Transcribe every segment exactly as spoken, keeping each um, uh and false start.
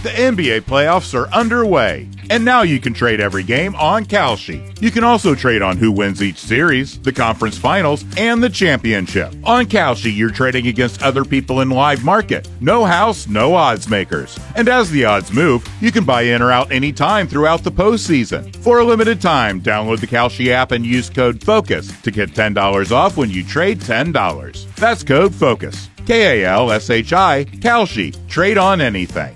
The N B A playoffs are underway, and now you can trade every game on Kalshi. You can also trade on who wins each series, the conference finals, and the championship. On Kalshi, you're trading against other people in live market. No house, no odds makers. And as the odds move, you can buy in or out anytime throughout the postseason. For a limited time, download the Kalshi app and use code FOCUS to get ten dollars off when you trade ten dollars. That's code FOCUS. K A L S H I, Kalshi. Trade on anything.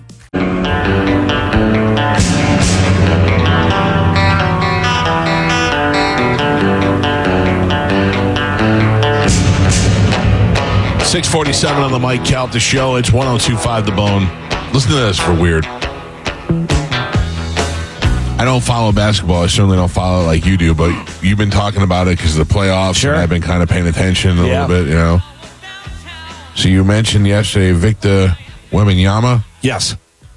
six forty-seven on the Mike Calta Show. It's one oh two point five The Bone. Listen to this for weird. I don't follow basketball. I certainly don't follow it like you do, but you've been talking about it because of the playoffs. Sure. And I've been kind of paying attention a yeah. little bit, you know. So you mentioned yesterday Victor Wembanyama. Yes.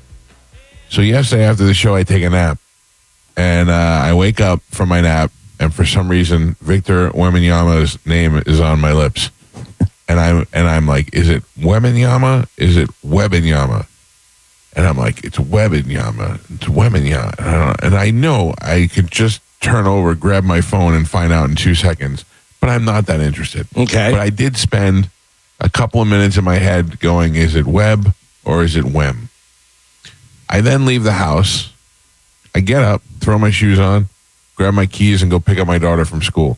So yesterday after the show, I take a nap. And uh, I wake up from my nap, and for some reason, Victor Wembanyama's name is on my lips. And I'm and I'm like, is it Wembanyama? Is it Wembanyama? And I'm like, it's Wembanyama. It's Wembanyama. And I, don't, and I know I could just turn over, grab my phone, and find out in two seconds. But I'm not that interested. Okay. But I did spend a couple of minutes in my head going, is it Webb or is it Wem? I then leave the house. I get up, throw my shoes on, grab my keys, and go pick up my daughter from school.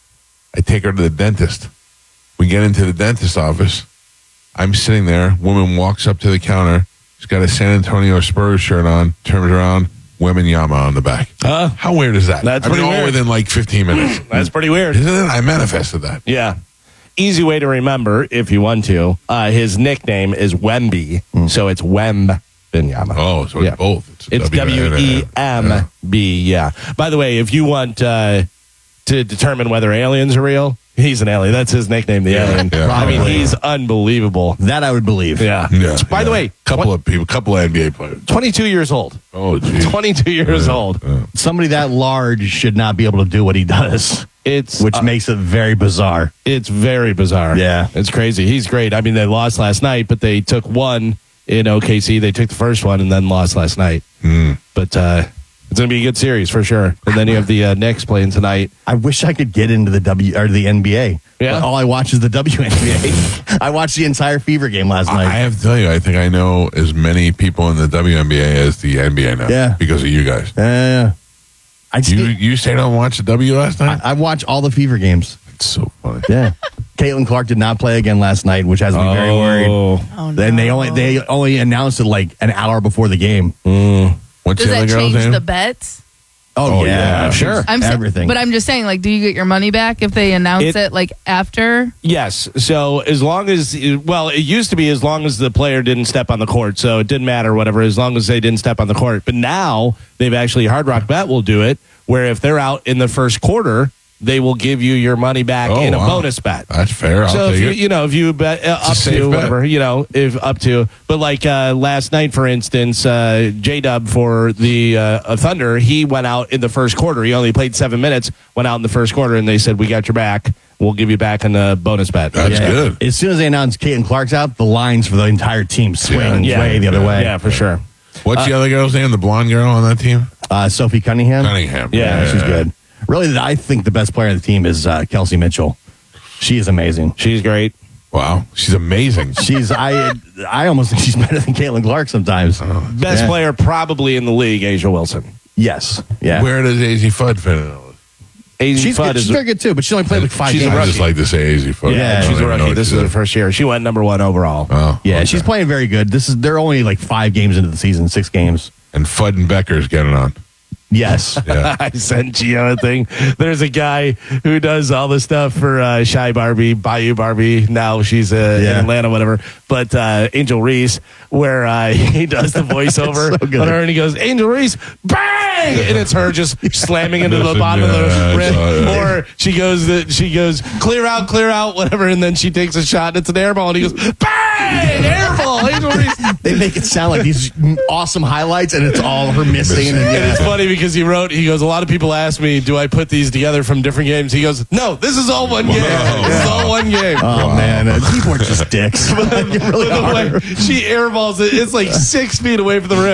I take her to the dentist. We get into the dentist's office. I'm sitting there. Woman walks up to the counter. She's got a San Antonio Spurs shirt on. Turns around. Wembanyama on the back. Uh, How weird is that? That's I mean, pretty all weird. within like fifteen minutes. That's pretty weird. Isn't it? I manifested that. Yeah. Easy way to remember, if you want to. Uh, his nickname is Wemby, mm. so it's Wembanyama. Oh, so it's yeah. both. It's, it's W E M B, yeah. By the way, if you want uh, to determine whether aliens are real, he's an alien. That's his nickname, the Yeah, alien. yeah. I mean, he's unbelievable. That I would believe. Yeah. Yeah, By yeah. the way, couple of people, couple of N B A players. twenty-two years old. Oh, geez. twenty-two years Yeah, old. yeah. Somebody that large should not be able to do what he does, It's which uh, makes it very bizarre. It's very bizarre. Yeah. It's crazy. He's great. I mean, they lost last night, but they took one in O K C. They took the first one and then lost last night. Mm. But uh, it's going to be a good series for sure. And then you have the uh, Knicks playing tonight. I wish I could get into the W or the N B A. Yeah. But all I watch is the W N B A. I watched the entire Fever game last I night. I have to tell you, I think I know as many people in the W N B A as the N B A now. Yeah. Because of you guys. Uh, I just, You you stayed on and watched the W last night? I, I watch all the Fever games. It's so funny. Yeah. Caitlin Clark did not play again last night, which has me very worried. Oh, no. Then they only they only announced it like an hour before the game. What's Does the other that girl's change name? the bets? Oh, Oh, yeah, yeah. sure. I'm sa- everything. But I'm just saying, like, do you get your money back if they announce It- it, like after? Yes. So as long as, well, it used to be as long as the player didn't step on the court. So it didn't matter, whatever, as long as they didn't step on the court. But now they've actually, Hard Rock Bet will do it, where if they're out in the first quarter, they will give you your money back Oh, in a wow. bonus bet. That's fair. I'll So if take you it. you know if you bet uh, It's a up safe to bet. whatever you know if up to but like uh, last night for instance uh, J Dub for the uh, Thunder, he went out in the first quarter. He only played seven minutes, went out in the first quarter, and they said, we got your back, we'll give you back in the bonus bet. That's Yeah. good. As soon as they announced Caitlin Clark's out, the lines for the entire team swing Yeah. way the other Yeah. way. Yeah, for sure. What's the other girl's name? The blonde girl on that team? Uh, Sophie Cunningham. Cunningham. Yeah, She's good. Really, I think the best player on the team is uh, Kelsey Mitchell. She is amazing. She's great. Wow. She's amazing. She's I I almost think she's better than Caitlin Clark sometimes. Best Yeah. player probably in the league, Asia Wilson. Yes. Yeah. Where does A Z Fudd fit in? Asia she's Fudd good. is She's very good too, but she only played like five she's a games. I just like to say A Z Fudd. yeah, I don't she's a even know rookie. what This she is her did. first year. She went number one overall. Oh, Yeah, okay. she's playing very good. This is they're only like five games into the season, six games. And Fudd and Becker's getting on. Yes. Yeah. I sent Gio a thing. There's a guy who does all the stuff for uh, Shy Barbie, Bayou Barbie. Now she's uh, Yeah. in Atlanta, whatever. But uh, Angel Reese, where uh, he does the voiceover So good. on her, and he goes, "Angel Reese, bang!" And it's her just slamming into the Listen, bottom of yeah, the I rim. saw it. Or she goes, the, she goes, clear out, clear out, whatever, and then she takes a shot, and it's an air ball, and he goes, bang, air ball, Angel Reese. They make it sound like these awesome highlights, and it's all her missing. And, And it's yeah. funny because he wrote, he goes, a lot of people ask me, do I put these together from different games? He goes, no, this is all one game. This is all one game. Oh man, uh, people are just dicks. But like, you really By the are. way, she airballs it. It's like six feet away from the rim.